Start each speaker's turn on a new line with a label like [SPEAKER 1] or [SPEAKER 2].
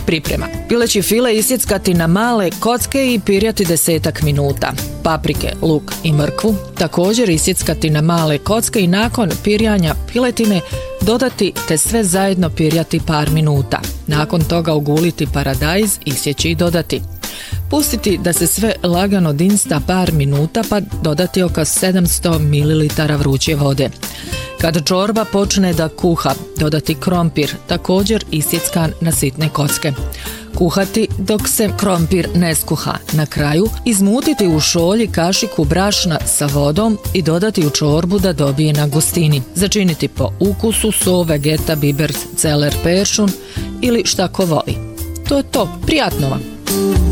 [SPEAKER 1] Priprema. Pileći file isjeckati na male kocke i pirjati 10 minuta. Paprike, luk i mrkvu također isjeckati na male kocke i nakon pirjanja piletine dodati te sve zajedno pirjati par minuta. Nakon toga oguliti paradajz, isjeći i dodati. Pustiti da se sve lagano dinsta par minuta pa dodati oko 700 ml vruće vode. Kad čorba počne da kuha, dodati krompir, također isjeckan na sitne kocke. Kuhati dok se krompir ne skuha. Na kraju izmutiti u šolji kašiku brašna sa vodom i dodati u čorbu da dobije na gustini. Začiniti po ukusu, so, vegeta, biber, celer, peršun ili šta ko voli. To je to. Prijatno vam!